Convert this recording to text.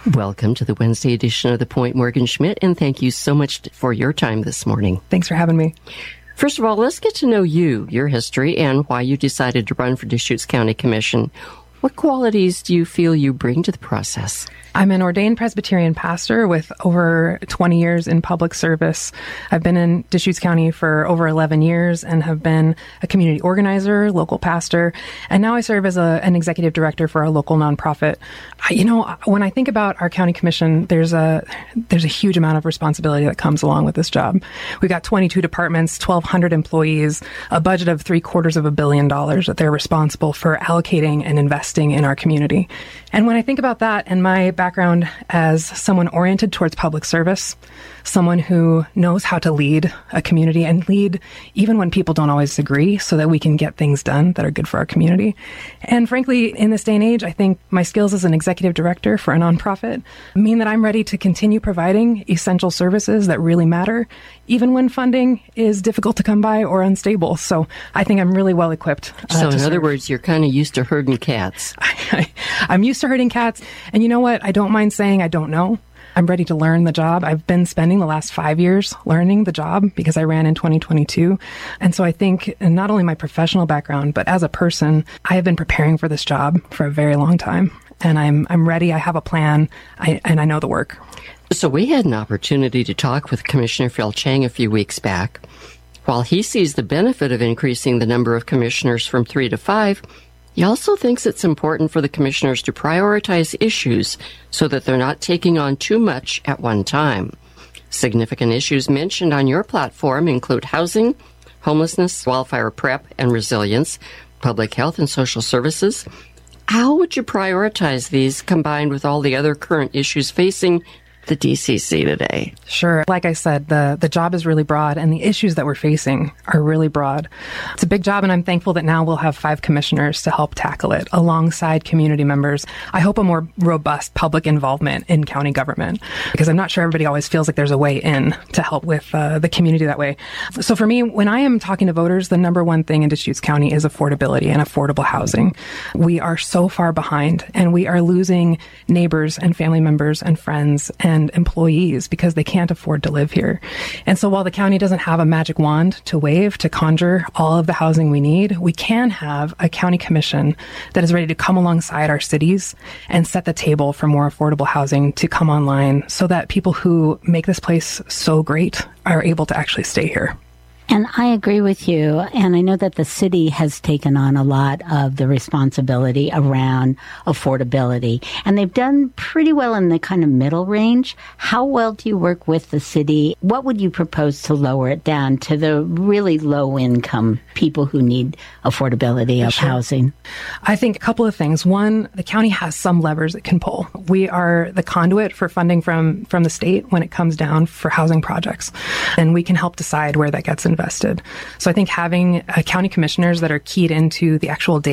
Welcome to the Wednesday edition of The Point, Morgan Schmidt, and thank you so much for your time this morning. Thanks for having me. First of all, let's get to know you, your history, and why you decided to run for Deschutes County Commission. What qualities do you feel you bring to the process? I'm an ordained Presbyterian pastor with over 20 years in public service. I've been in Deschutes County for over 11 years and have been a community organizer, local pastor, and now I serve as an executive director for a local nonprofit. When I think about our county commission, there's a huge amount of responsibility that comes along with this job. We've got 22 departments, 1,200 employees, a budget of $750 million that they're responsible for allocating and investing in our community. And when I think about that and my background as someone oriented towards public service, someone who knows how to lead a community and lead even when people don't always agree so that we can get things done that are good for our community. And frankly, in this day and age, I think my skills as an executive director for a nonprofit mean that I'm ready to continue providing essential services that really matter, even when funding is difficult to come by or unstable. So I think I'm really well equipped. So in other words, you're kind of used to herding cats. I'm used to herding cats. And you know what? I don't mind saying I don't know. I'm ready to learn the job. I've been spending the last 5 years learning the job because I ran in 2022. And so I think not only my professional background, but as a person, I have been preparing for this job for a very long time. And I'm ready. I have a plan, and I know the work. So we had an opportunity to talk with Commissioner Phil Chang a few weeks back. While he sees the benefit of increasing the number of commissioners from 3 to 5, he also thinks it's important for the commissioners to prioritize issues so that they're not taking on too much at one time. Significant issues mentioned on your platform include housing, homelessness, wildfire prep and resilience, public health and social services. How would you prioritize these combined with all the other current issues facing the DCC today? Sure. Like I said, the job is really broad and the issues that we're facing are really broad. It's a big job, and I'm thankful that now we'll have 5 commissioners to help tackle it alongside community members. I hope a more robust public involvement in county government, because I'm not sure everybody always feels like there's a way in to help with the community that way. So for me, when I am talking to voters, the number one thing in Deschutes County is affordability and affordable housing. We are so far behind, and we are losing neighbors and family members and friends and employees because they can't afford to live here. And so while the county doesn't have a magic wand to wave to conjure all of the housing we need, we can have a county commission that is ready to come alongside our cities and set the table for more affordable housing to come online so that people who make this place so great are able to actually stay here. And I agree with you. And I know that the city has taken on a lot of the responsibility around affordability. And they've done pretty well in the kind of middle range. How well do you work with the city? What would you propose to lower it down to the really low income people who need affordability of housing? I think a couple of things. One, the county has some levers it can pull. We are the conduit for funding from the state when it comes down for housing projects. And we can help decide where that gets invested. So I think having county commissioners that are keyed into the actual